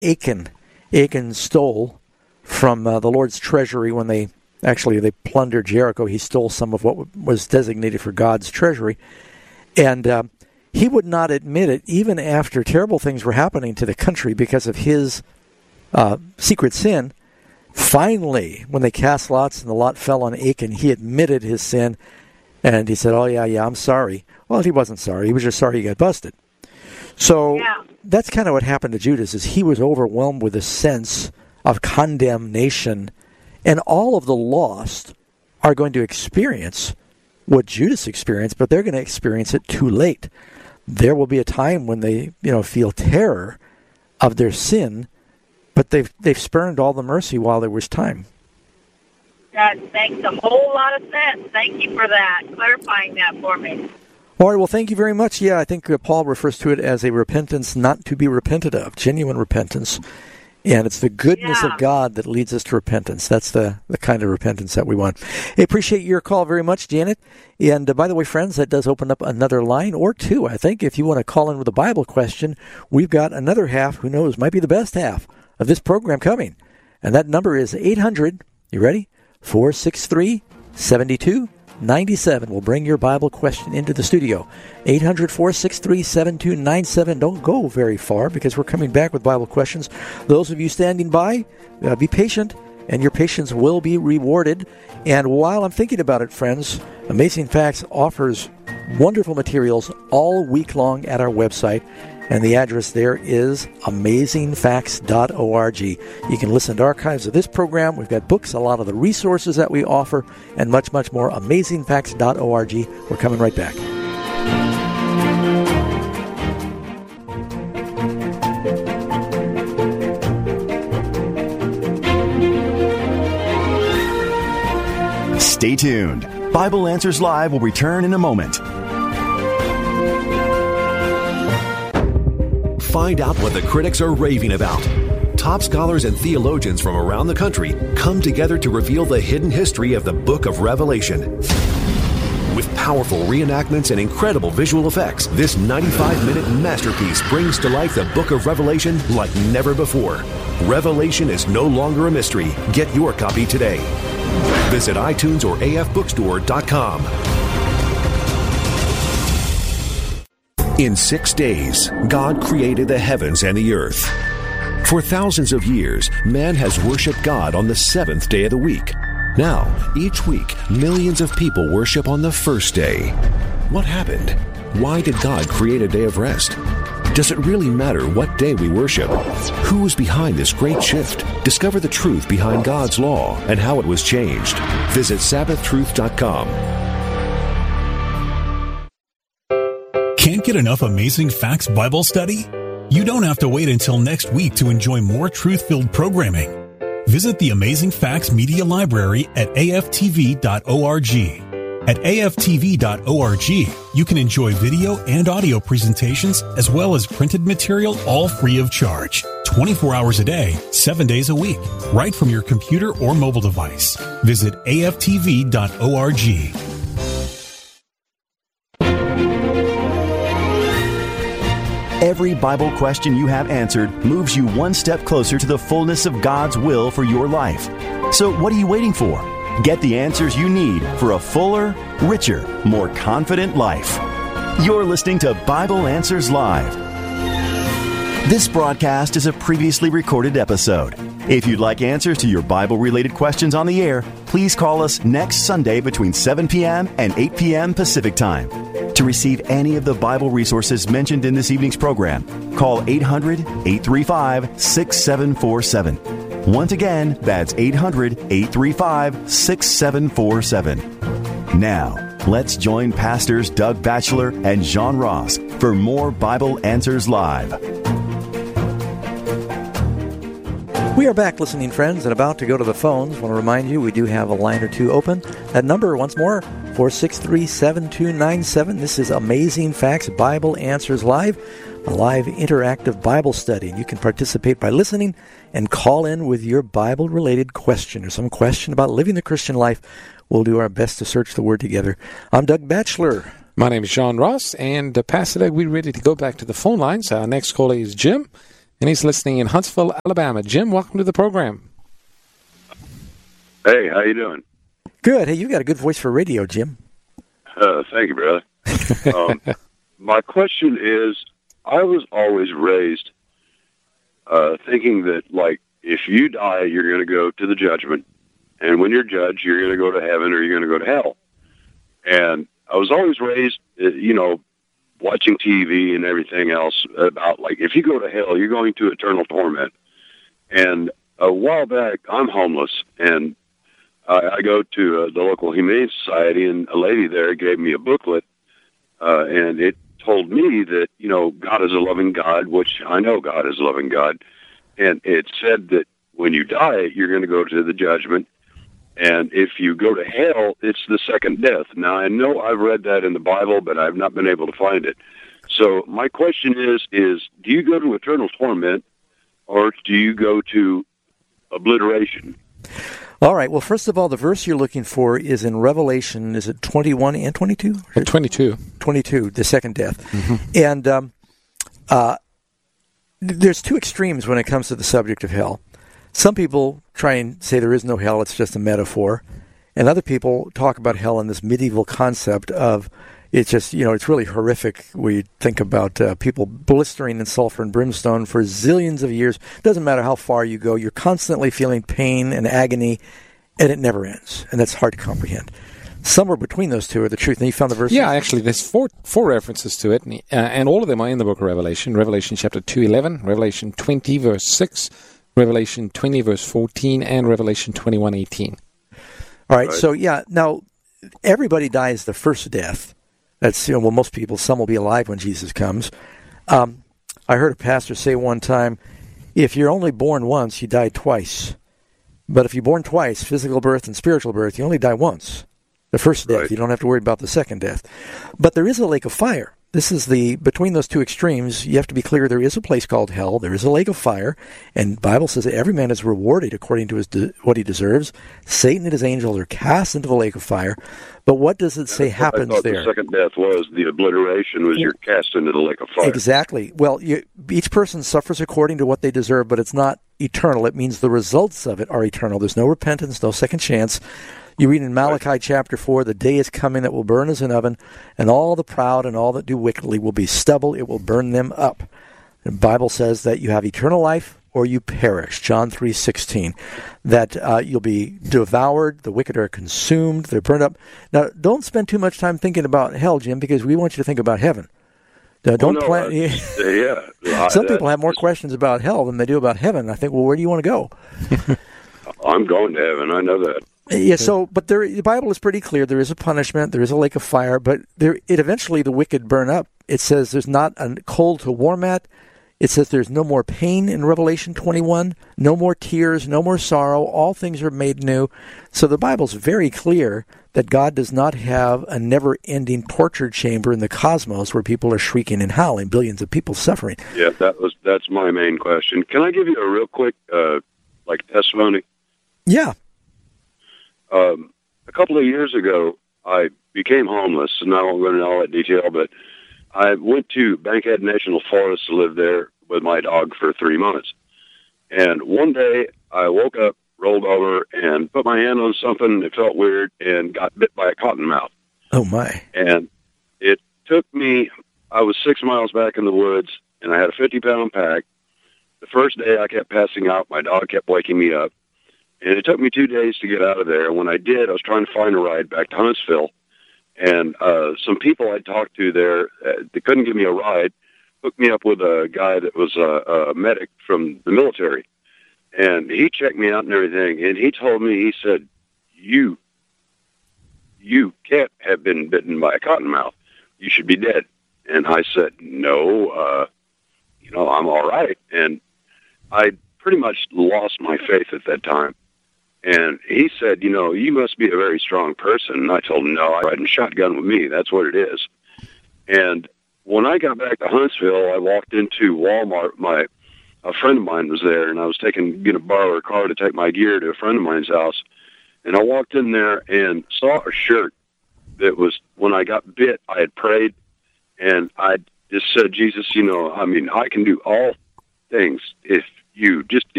Achan. Achan stole from the Lord's treasury when they plundered Jericho. He stole some of what was designated for God's treasury. And he would not admit it even after terrible things were happening to the country because of his secret sin. Finally, when they cast lots and the lot fell on Achan, he admitted his sin, and he said, oh, yeah, I'm sorry. Well, he wasn't sorry. He was just sorry he got busted. So that's kind of what happened to Judas, is he was overwhelmed with a sense of condemnation, and all of the lost are going to experience what Judas experienced, but they're going to experience it too late. There will be a time when they, feel terror of their sin, but they've spurned all the mercy while there was time. That makes a whole lot of sense. Thank you for that, clarifying that for me. All right, well, thank you very much. Yeah, I think Paul refers to it as a repentance not to be repented of, genuine repentance. And it's the goodness of God that leads us to repentance. That's the kind of repentance that we want. I appreciate your call very much, Janet. And by the way, friends, that does open up another line or two. I think if you want to call in with a Bible question, we've got another half, who knows, might be the best half of this program coming. And that number is 800, you ready? 463-7297. We'll bring your Bible question into the studio. 800-463-7297. Don't go very far because we're coming back with Bible questions. Those of you standing by, be patient, and your patience will be rewarded. And while I'm thinking about it, friends, Amazing Facts offers wonderful materials all week long at our website. And the address there is amazingfacts.org. You can listen to archives of this program. We've got books, a lot of the resources that we offer, and much, much more. amazingfacts.org. We're coming right back. Stay tuned. Bible Answers Live will return in a moment. Find out what the critics are raving about. Top scholars and theologians from around the country come together to reveal the hidden history of the book of Revelation. With powerful reenactments and incredible visual effects, this 95-minute masterpiece brings to life the book of Revelation like never before. Revelation is no longer a mystery. Get your copy today. Visit iTunes or afbookstore.com. In 6 days, God created the heavens and the earth. For thousands of years, man has worshiped God on the seventh day of the week. Now, each week, millions of people worship on the first day. What happened? Why did God create a day of rest? Does it really matter what day we worship? Who is behind this great shift? Discover the truth behind God's law and how it was changed. Visit SabbathTruth.com. Can't get enough Amazing Facts Bible study? You don't have to wait until next week to enjoy more truth-filled programming. Visit the Amazing Facts Media Library at aftv.org. At aftv.org, you can enjoy video and audio presentations as well as printed material, all free of charge. 24 hours a day, 7 days a week, right from your computer or mobile device. Visit aftv.org. Every Bible question you have answered moves you one step closer to the fullness of God's will for your life. So what are you waiting for? Get the answers you need for a fuller, richer, more confident life. You're listening to Bible Answers Live. This broadcast is a previously recorded episode. If you'd like answers to your Bible-related questions on the air, please call us next Sunday between 7 p.m. and 8 p.m. Pacific Time. To receive any of the Bible resources mentioned in this evening's program, call 800-835-6747. Once again, that's 800-835-6747. Now, let's join Pastors Doug Batchelor and John Ross for more Bible Answers Live. We are back, listening friends, and about to go to the phones. I want to remind you we do have a line or two open. That number, once more, 463-7297. This is Amazing Facts Bible Answers Live, a live interactive Bible study. And you can participate by listening and call in with your Bible-related question or some question about living the Christian life. We'll do our best to search the Word together. I'm Doug Batchelor. My name is John Ross, and Pastor Doug, we're ready to go back to the phone lines. Our next caller is Jim. and he's listening in Huntsville, Alabama. Jim, welcome to the program. Hey, how you doing? Good. Hey, you got a good voice for radio, Jim. Thank you, brother. My question is, I was always raised thinking that, like, if you die, you're going to go to the judgment, and when you're judged, you're going to go to heaven or you're going to go to hell. And I was always raised, watching TV and everything else about, like, if you go to hell, you're going to eternal torment. And a while back, I'm homeless, and I go to the local Humane Society, and a lady there gave me a booklet, and it told me that, God is a loving God, which I know God is a loving God, and it said that when you die, you're going to go to the judgment, and if you go to hell, it's the second death. Now, I know I've read that in the Bible, but I've not been able to find it. So my question is do you go to eternal torment, or do you go to obliteration? All right. Well, first of all, the verse you're looking for is in Revelation. Is it 21 and 22? 22. 22, the second death. Mm-hmm. And there's two extremes when it comes to the subject of hell. Some people try and say there is no hell, it's just a metaphor. And other people talk about hell in this medieval concept of it's just, it's really horrific. We think about people blistering in sulfur and brimstone for zillions of years. Doesn't matter how far you go. You're constantly feeling pain and agony, and it never ends. And that's hard to comprehend. Somewhere between those two are the truth. And you found the verses? Yeah, actually, there's four references to it, and all of them are in the book of Revelation. Revelation chapter 2:11, Revelation 20, verse 6, Revelation 20, verse 14, and Revelation 21:18. All right, so now everybody dies the first death. That's, most people, some will be alive when Jesus comes. I heard a pastor say one time, if you're only born once, you die twice. But if you're born twice, physical birth and spiritual birth, you only die once. The first death, you don't have to worry about the second death. But there is a lake of fire. This is between those two extremes, you have to be clear, there is a place called hell, there is a lake of fire, and the Bible says that every man is rewarded according to what he deserves. Satan and his angels are cast into the lake of fire. But what does it say happens there? The second death was the obliteration, was you're cast into the lake of fire. Exactly. Well, each person suffers according to what they deserve, but it's not eternal. It means the results of it are eternal. There's no repentance, no second chance. You read in Malachi chapter 4, the day is coming that will burn as an oven, and all the proud and all that do wickedly will be stubble. It will burn them up. The Bible says that you have eternal life or you perish. John 3:16. That you'll be devoured, the wicked are consumed, they're burned up. Now, don't spend too much time thinking about hell, Jim, because we want you to think about heaven. Some people have more questions about hell than they do about heaven. I think, well, where do you want to go? I'm going to heaven. I know that. Yeah. But the Bible is pretty clear. There is a punishment. There is a lake of fire. But eventually the wicked burn up. It says there's not a coal to warm at. It says there's no more pain in Revelation 21. No more tears. No more sorrow. All things are made new. So the Bible's very clear that God does not have a never-ending torture chamber in the cosmos where people are shrieking and howling, billions of people suffering. Yeah, that's my main question. Can I give you a real quick testimony? Yeah. A couple of years ago, I became homeless, and I won't go into all that detail, but I went to Bankhead National Forest to live there with my dog for 3 months. And one day, I woke up, rolled over, and put my hand on something that felt weird, and got bit by a cottonmouth. Oh, my. And it took me, I was 6 miles back in the woods, and I had a 50-pound pack. The first day, I kept passing out. My dog kept waking me up. And it took me 2 days to get out of there. And when I did, I was trying to find a ride back to Huntsville. And some people I talked to there, they couldn't give me a ride, hooked me up with a guy that was a medic from the military. And he checked me out and everything. And he told me, he said, you can't have been bitten by a cottonmouth. You should be dead. And I said, no, I'm all right. And I pretty much lost my faith at that time. And he said, you must be a very strong person. And I told him, no, I'm riding shotgun with me. That's what it is. And when I got back to Huntsville, I walked into Walmart. A friend of mine was there, and I was going to borrow her car to take my gear to a friend of mine's house. And I walked in there and saw a shirt that was, when I got bit, I had prayed, and I just said, Jesus, I can do all things if you just